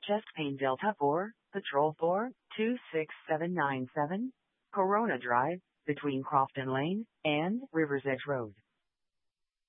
Chest Pain Delta 4, Patrol 4, 26797, Corona Drive, between Crofton Lane and River's Edge Road.